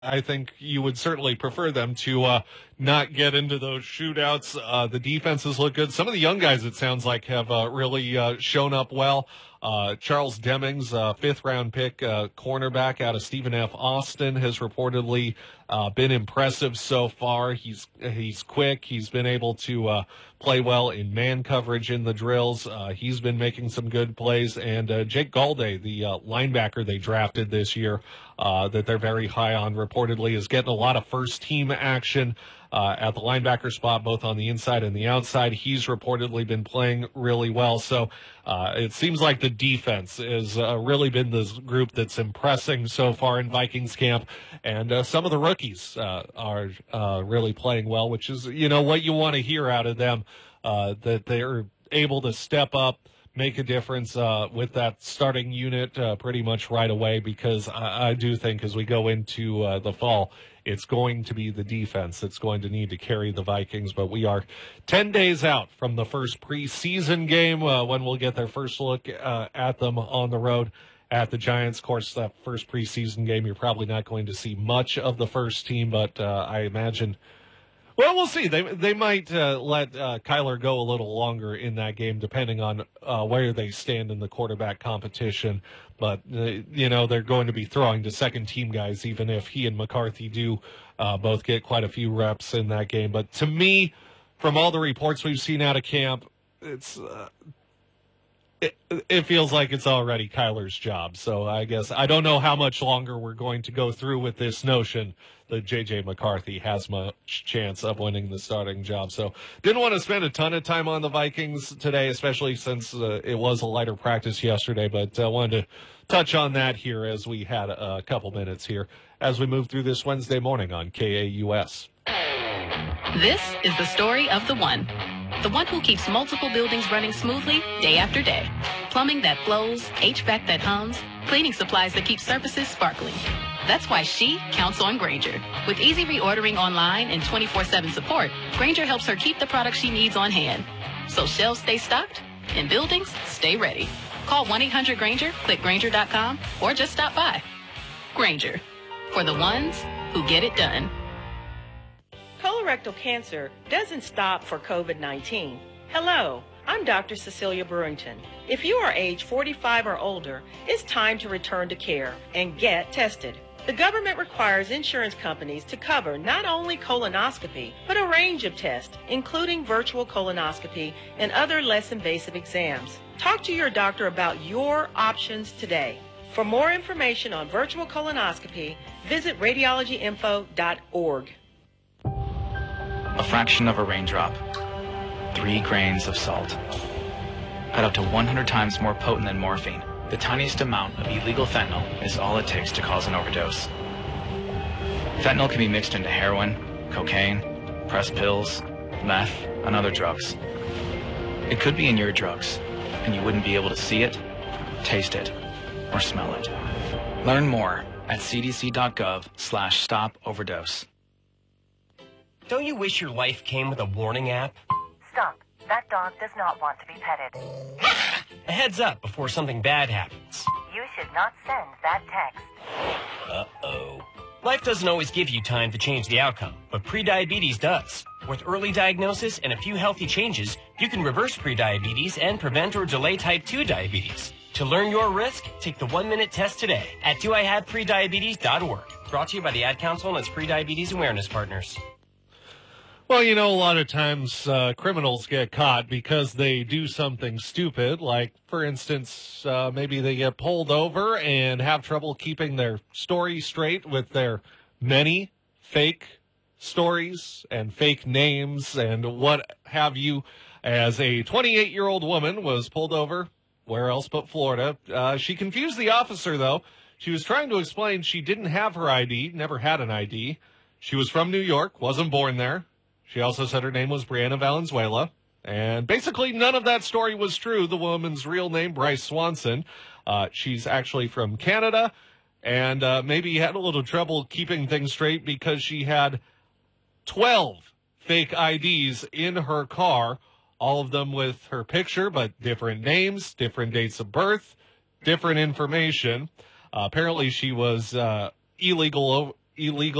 I think you would certainly prefer them to not get into those shootouts. The defenses look good. Some of the young guys, it sounds like, have really shown up well. Charles Demings, fifth-round pick cornerback out of Stephen F. Austin, has reportedly been impressive so far. He's quick. He's been able to play well in man coverage in the drills. He's been making some good plays. And Jake Galde, the linebacker they drafted this year, that they're very high on, reportedly is getting a lot of first-team action at the linebacker spot, both on the inside and the outside. He's reportedly been playing really well. So it seems like the defense has really been this group that's impressing so far in Vikings camp. And some of the rookies are really playing well, which is, what you want to hear out of them, that they're able to step up, make a difference with that starting unit pretty much right away, because I do think as we go into the fall, it's going to be the defense that's going to need to carry the Vikings. But we are 10 days out from the first preseason game when we'll get their first look at them on the road at the Giants. Of course, that first preseason game, you're probably not going to see much of the first team, but I imagine... Well, we'll see. They might let Kyler go a little longer in that game, depending on where they stand in the quarterback competition. But, they're going to be throwing to second-team guys, even if he and McCarthy do both get quite a few reps in that game. But to me, from all the reports we've seen out of camp, it feels like it's already Kyler's job. So I guess I don't know how much longer we're going to go through with this notion that J.J. McCarthy has much chance of winning the starting job. So didn't want to spend a ton of time on the Vikings today, especially since it was a lighter practice yesterday, but I wanted to touch on that here as we had a couple minutes here as we move through this Wednesday morning on KAUS. This is the story of the one who keeps multiple buildings running smoothly day after day. Plumbing that flows, HVAC that hums, cleaning supplies that keep surfaces sparkling. That's why she counts on Grainger. With easy reordering online and 24/7 support, Grainger helps her keep the products she needs on hand. So shelves stay stocked and buildings stay ready. Call 1-800-GRAINGER, click Grainger.com, or just stop by. Grainger, for the ones who get it done. Colorectal cancer doesn't stop for COVID-19. Hello, I'm Dr. Cecilia Brewington. If you are age 45 or older, it's time to return to care and get tested. The government requires insurance companies to cover not only colonoscopy, but a range of tests, including virtual colonoscopy and other less invasive exams. Talk to your doctor about your options today. For more information on virtual colonoscopy, visit radiologyinfo.org. A fraction of a raindrop, 3 grains of salt, cut up to 100 times more potent than morphine. The tiniest amount of illegal fentanyl is all it takes to cause an overdose. Fentanyl can be mixed into heroin, cocaine, pressed pills, meth, and other drugs. It could be in your drugs, and you wouldn't be able to see it, taste it, or smell it. Learn more at cdc.gov/stop-overdose. Don't you wish your life came with a warning app? Stop. That dog does not want to be petted. A heads up before something bad happens. You should not send that text. Uh-oh. Life doesn't always give you time to change the outcome, but prediabetes does. With early diagnosis and a few healthy changes, you can reverse prediabetes and prevent or delay type 2 diabetes. To learn your risk, take the 1-minute test today at doihaveprediabetes.org. Brought to you by the Ad Council and its Prediabetes Awareness Partners. Well, a lot of times criminals get caught because they do something stupid. Like, for instance, maybe they get pulled over and have trouble keeping their story straight with their many fake stories and fake names and what have you. As a 28-year-old woman was pulled over, where else but Florida. She confused the officer, though. She was trying to explain she didn't have her ID, never had an ID. She was from New York, wasn't born there. She also said her name was Brianna Valenzuela, and basically none of that story was true. The woman's real name, Bryce Swanson. She's actually from Canada, and maybe had a little trouble keeping things straight because she had 12 fake IDs in her car, all of them with her picture, but different names, different dates of birth, different information. Apparently she was illegally illegal